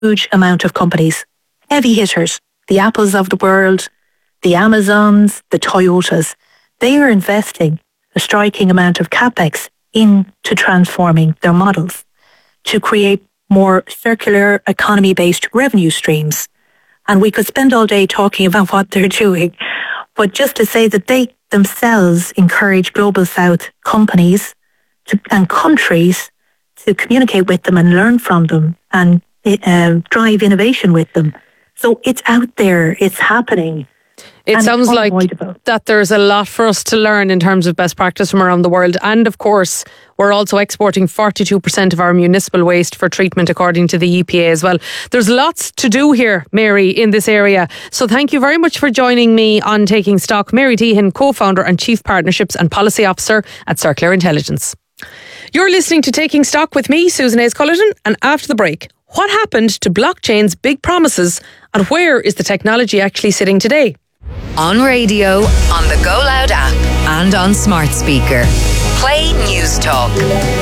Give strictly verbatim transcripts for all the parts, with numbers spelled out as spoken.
huge amount of companies, heavy hitters, the Apples of the world, the Amazons, the Toyotas. They are investing a striking amount of capex into transforming their models to create more circular economy-based revenue streams. And we could spend all day talking about what they're doing, but just to say that they themselves encourage Global South companies to, and countries to communicate with them and learn from them and uh, drive innovation with them. So it's out there, it's happening. It sounds like that there's a lot for us to learn in terms of best practice from around the world. And of course, we're also exporting forty-two percent of our municipal waste for treatment according to the E P A as well. There's lots to do here, Mary, in this area. So thank you very much for joining me on Taking Stock. Mary Deehan, co-founder and Chief Partnerships and Policy Officer at Circular Intelligence. You're listening to Taking Stock with me, Susan Hayes-Cullerton, and after the break, what happened to blockchain's big promises and where is the technology actually sitting today? On radio, on the Go Loud app and on smart speaker. Play News Talk.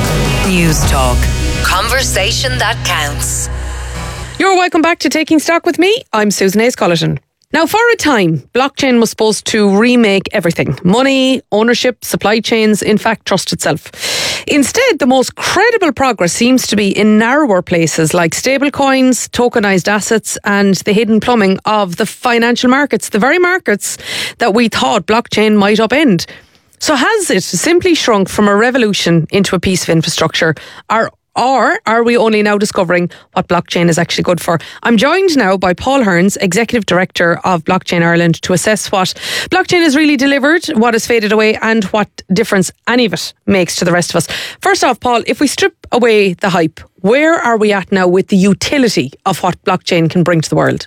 News Talk. Conversation that counts. You're welcome back to Taking Stock with me. I'm Susan Hayes-Cullerton. Now, for a time, blockchain was supposed to remake everything. Money, ownership, supply chains, in fact, trust itself. Instead, the most credible progress seems to be in narrower places like stablecoins, tokenized assets, and the hidden plumbing of the financial markets, the very markets that we thought blockchain might upend. So has it simply shrunk from a revolution into a piece of infrastructure? Or Or are we only now discovering what blockchain is actually good for? I'm joined now by Paul Hearns, Executive Director of Blockchain Ireland, to assess what blockchain has really delivered, what has faded away, and what difference any of it makes to the rest of us. First off, Paul, if we strip away the hype, where are we at now with the utility of what blockchain can bring to the world?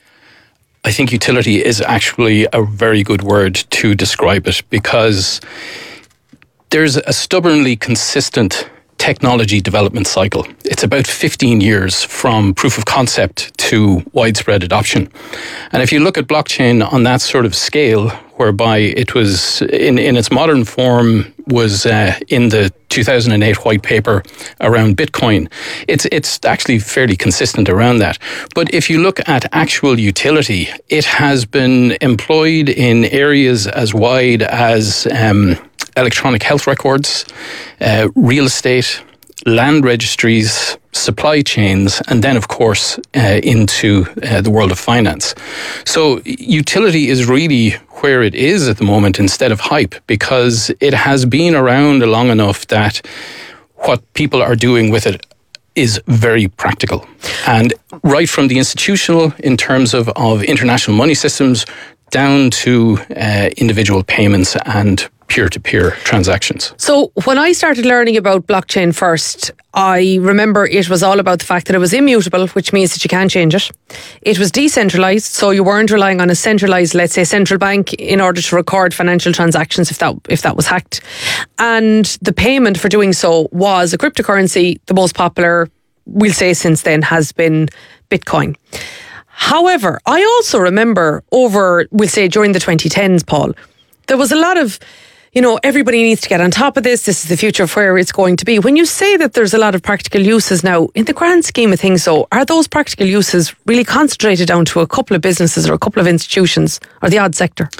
I think utility is actually a very good word to describe it, because there's a stubbornly consistent technology development cycle. It's about fifteen years from proof of concept to widespread adoption. And if you look at blockchain on that sort of scale, whereby it was in, in its modern form was uh, in the two thousand eight white paper around Bitcoin, it's it's actually fairly consistent around that. But if you look at actual utility, it has been employed in areas as wide as um, electronic health records, uh, real estate, land registries, supply chains, and then, of course, uh, into uh, the world of finance. So utility is really where it is at the moment instead of hype, because it has been around long enough that what people are doing with it is very practical. And right from the institutional, in terms of, of international money systems, down to uh, individual payments and peer-to-peer transactions. So when I started learning about blockchain first, I remember it was all about the fact that it was immutable, which means that you can't change it. It was decentralized, so you weren't relying on a centralized, let's say, central bank in order to record financial transactions if that if that was hacked. And the payment for doing so was a cryptocurrency. The most popular, we'll say since then, has been Bitcoin. However, I also remember over, we'll say during the twenty tens, Paul, there was a lot of, you know, everybody needs to get on top of this. This is the future of where it's going to be. When you say that there's a lot of practical uses now, in the grand scheme of things, though, are those practical uses really concentrated down to a couple of businesses or a couple of institutions or the odd sector?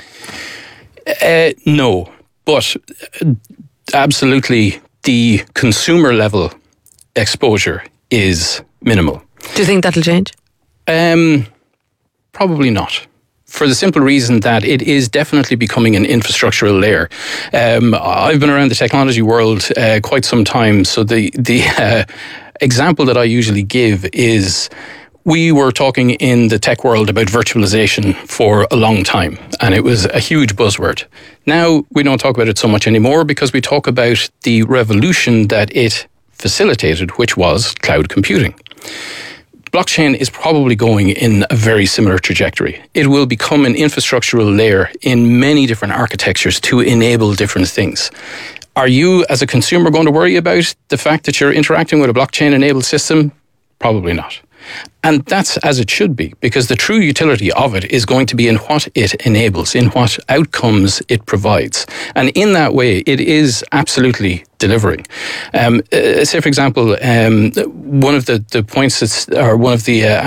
Uh, no, but absolutely the consumer level exposure is minimal. Do you think that'll change? Um, probably not. For the simple reason that it is definitely becoming an infrastructural layer. Um, I've been around the technology world uh, quite some time, so the the uh, example that I usually give is we were talking in the tech world about virtualization for a long time, and it was a huge buzzword. Now we don't talk about it so much anymore because we talk about the revolution that it facilitated, which was cloud computing. Blockchain is probably going in a very similar trajectory. It will become an infrastructural layer in many different architectures to enable different things. Are you, as a consumer, going to worry about the fact that you're interacting with a blockchain-enabled system? Probably not. And that's as it should be, because the true utility of it is going to be in what it enables, in what outcomes it provides. And in that way, it is absolutely delivering. Um, uh, say, for example, um, one of the, the points that's, or one of the uh,